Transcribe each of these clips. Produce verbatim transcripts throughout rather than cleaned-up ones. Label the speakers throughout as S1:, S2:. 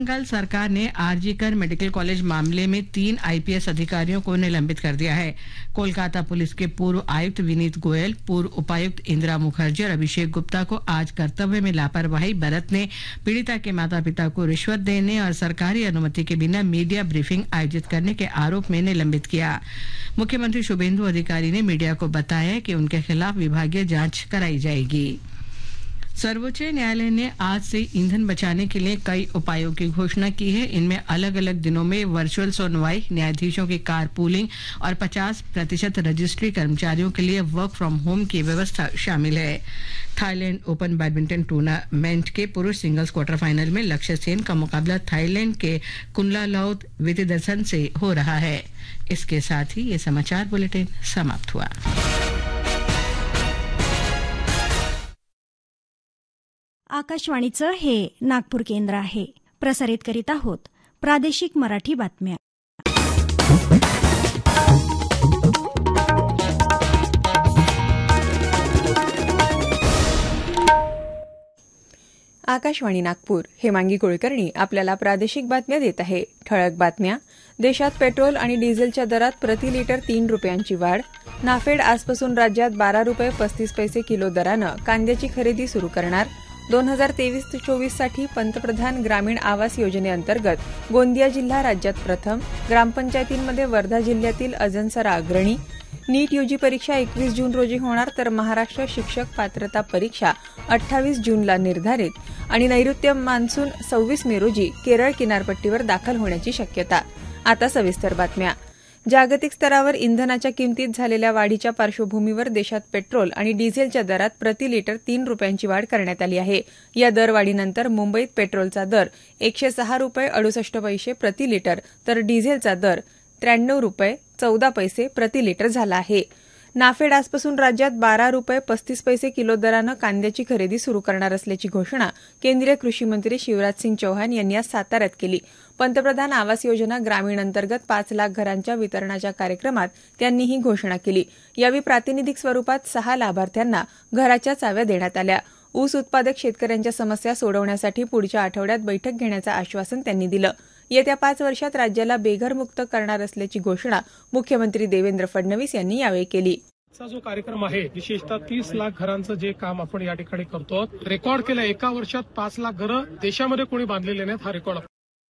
S1: बंगाल सरकार ने RG Kar medical college मामले में तीन आईपीएस अधिकारियों को निलंबित कर दिया है। कोलकाता पुलिस के पूर्व आयुक्त विनीत गोयल, पूर्व उपायुक्त इंदिरा मुखर्जी और अभिषेक गुप्ता को आज कर्तव्य में लापरवाही बरतने, पीड़िता के माता पिता को रिश्वत देने और सरकारी अनुमति के बिना मीडिया ब्रीफिंग आयोजित करने के आरोप में निलंबित किया। मुख्यमंत्री शुभेंदु अधिकारी ने मीडिया को बताया कि उनके खिलाफ विभागीय जांच कराई जाएगी। सर्वोच्च न्यायालय ने आज से ईंधन बचाने के लिए कई उपायों की घोषणा की है। इनमें अलग अलग दिनों में वर्चुअल सुनवाई, न्यायाधीशों की कार पूलिंग और पचास प्रतिशत रजिस्ट्री कर्मचारियों के लिए वर्क फ्रॉम होम की व्यवस्था शामिल है। थाईलैंड ओपन बैडमिंटन टूर्नामेंट के पुरुष सिंगल्स क्वार्टर फाइनल में लक्ष्य सेन का मुकाबला थाईलैंड के कुनलालौत विथिदसन से हो रहा है। इसके साथ ही ये समाचार बुलेटिन समाप्त हुआ।
S2: आकाशवाणीचं हे नागपूर केंद्र आहे. प्रसारित करीत आहोत प्रादेशिक मराठी बातम्या.
S3: आकाशवाणी नागपूर. हेमांगी कुलकर्णी आपल्याला प्रादेशिक बातम्या देत आहे. ठळक बातम्या. देशात पेट्रोल आणि डिझेलच्या दरात प्रति लिटर तीन रुपयांची वाढ. नाफेड आजपासून राज्यात बारा रुपये पस्तीस पैसे किलो दरानं कांद्याची खरेदी सुरू करणार. दोन हजार तेवीस ते चोवीस साठी पंतप्रधान ग्रामीण आवास योजनेअंतर्गत गोंदिया जिल्हा राज्यात प्रथम. ग्रामपंचायतींमध्ये वर्धा जिल्ह्यातील अजनसरा अग्रणी. नीट यूजी परीक्षा एकवीस जून रोजी होणार तर महाराष्ट्र शिक्षक पात्रता परीक्षा अठ्ठावीस जूनला निर्धारित. आणि नैऋत्य मान्सून सव्वीस मे रोजी केरळ किनारपट्टीवर दाखल होण्याची शक्यता. आता सविस्तर बातम्या. जागतिक स्तरावर इंधनाच्या किमतीत झालेल्या वाढीच्या पार्श्वभूमीवर देशात पेट्रोल आणि डिझेलच्या दरात प्रति लिटर तीन रुपयांची वाढ करण्यात आली आहे. या दरवाढीनंतर मुंबईत पेट्रोलचा दर एकशे सहा रुपये अडुसष्ट पैसे प्रति लिटर तर डिझेलचा दर त्र्याण्णव रुपये चौदा पैसे प्रति लिटर झाला आहे. नाफेड आजपासून राज्यात बारा रुपये पस्तीस पैसे किलो दरानं कांद्याची खरेदी सुरू करणार असल्याची घोषणा केंद्रीय कृषी मंत्री शिवराज सिंग चौहान यांनी आज साताऱ्यात केली. पंतप्रधान आवास योजना ग्रामीण अंतर्गत पाच लाख घरांच्या वितरणाच्या कार्यक्रमात त्यांनी ही घोषणा केली. यावेळी प्रातिनिधिक स्वरूपात सहा लाभार्थ्यांना घराच्या चाव्या देण्यात आल्या. ऊस उत्पादक शेतकऱ्यांच्या समस्या सोडवण्यासाठी पुढच्या आठवड्यात बैठक घेण्याचं आश्वासन त्यांनी दिलं. येत्या पाच वर्षात राज्याला बेघरमुक्त करणार असल्याची घोषणा मुख्यमंत्री देवेंद्र फडणवीस यांनी यावेळी केली.
S4: चा जो कार्यक्रम आहे विशेषतः तीस लाख घरांचं जे काम आपण या ठिकाणी करतो, रेकॉर्ड केलं. एका वर्षात पाच लाख घरं देशामध्ये कोणी बांधलेले नाहीत, हा रेकॉर्ड.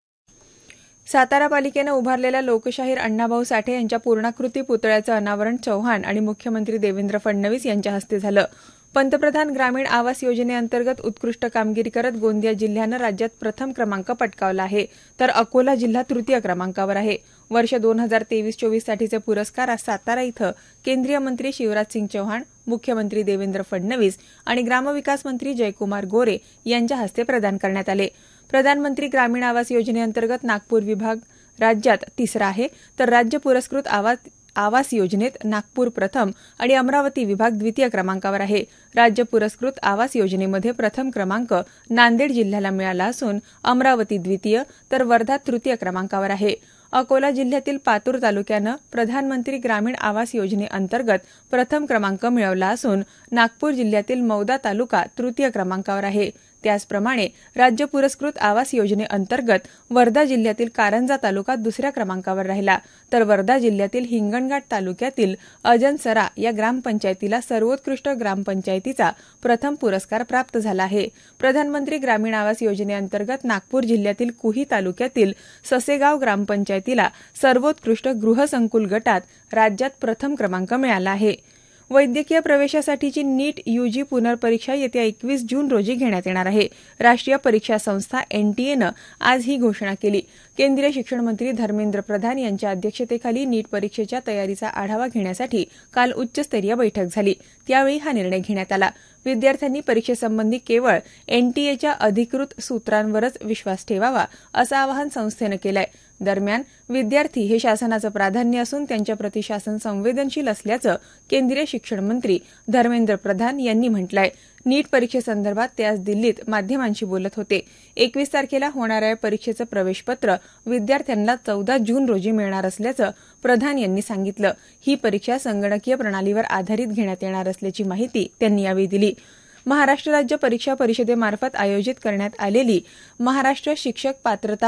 S3: सातारा पालिकेनं उभारलेल्या लोकशाहीर अण्णाभाऊ साठे यांच्या पूर्णाकृती पुतळ्याचं अनावरण चौहान आणि मुख्यमंत्री देवेंद्र फडणवीस यांच्या हस्ते झालं. पंतप्रधान ग्रामीण आवास योजनेअंतर्गत उत्कृष्ट कामगिरी करत गोंदिया जिल्ह्यानं राज्यात प्रथम क्रमांक पटकावला आहे तर अकोला जिल्हा तृतीय क्रमांकावर आहे. वर्ष दोन हजार तेवीस चोवीस साठीचे पुरस्कार आज सातारा इथं केंद्रीय मंत्री शिवराज सिंग चौहान, मुख्यमंत्री देवेंद्र फडणवीस आणि ग्रामविकास मंत्री जयकुमार गोरे यांच्या हस्ते प्रदान करण्यात आले. प्रधानमंत्री ग्रामीण आवास योजनेअंतर्गत नागपूर विभाग राज्यात तिसरा आहे तर राज्य पुरस्कृत आवास आवास योजनेत नागपूर प्रथम आणि अमरावती विभाग द्वितीय क्रमांकावर आहे. राज्य पुरस्कृत आवास योजनेमध्ये प्रथम क्रमांक नांदेड जिल्ह्याला मिळाला असून अमरावती द्वितीय तर वर्धा तृतीय क्रमांकावर आहे. अकोला जिल्ह्यातील पातूर तालुक्यानं प्रधानमंत्री ग्रामीण आवास योजनेअंतर्गत प्रथम क्रमांक मिळवला असून नागपूर जिल्ह्यातील मौदा तालुका तृतीय क्रमांकावर आहे. त्याचप्रमाणे राज्य पुरस्कृत आवास योजनेअंतर्गत वर्धा जिल्ह्यातील कारंजा तालुका दुसऱ्या क्रमांकावर राहिला तर वर्धा जिल्ह्यातील हिंगणघाट तालुक्यातील अजनसरा या ग्रामपंचायतीला सर्वोत्कृष्ट ग्रामपंचायतीचा प्रथम पुरस्कार प्राप्त झाला आहे. प्रधानमंत्री ग्रामीण आवास योजनेअंतर्गत नागपूर जिल्ह्यातील कुही तालुक्यातील ससेगाव ग्रामपंचायतीला सर्वोत्कृष्ट गृहसंकुल गटात राज्यात प्रथम क्रमांक मिळाला आहे. वैद्यकीय प्रवेशासाठीची नीट यूजी पुनर्परीक्षा येत्या एकवीस जून रोजी घेण्यात येणार आहे. राष्ट्रीय परीक्षा संस्था एनटीएनं आज ही घोषणा केली. केंद्रीय शिक्षण मंत्री धर्मेंद्र प्रधान यांच्या अध्यक्षतेखाली नीट परीक्षेच्या तयारीचा आढावा घेण्यासाठी काल उच्चस्तरीय बैठक झाली. त्यावेळी हा निर्णय घेण्यात आला. विद्यार्थ्यांनी परीक्षेसंबंधी केवळ एनटीएच्या अधिकृत सूत्रांवरच विश्वास ठेवावा असं आवाहन संस्थेनं केलंय. दरम्यान विद्यार्थी हे शासनाचं प्राधान्य असून त्यांच्याप्रती शासन संवेदनशील असल्याचं केंद्रीय शिक्षण मंत्री धर्मेंद्र प्रधान यांनी म्हटलंय. नीट परीक्षेसंदर्भात ते आज दिल्लीत माध्यमांशी बोलत होते. एकवीस तारखेला होणाऱ्या परीक्षेचं प्रवेशपत्र विद्यार्थ्यांना चौदा जून रोजी मिळणार असल्याचं प्रधान यांनी सांगितलं. ही परीक्षा संगणकीय प्रणालीवर आधारित घेण्यात येणार असल्याची माहिती त्यांनी यावेळी दिली. महाराष्ट्र राज्य परीक्षा परिषदेमार्फत आयोजित करण्यात आलेली महाराष्ट्र शिक्षक पात्रता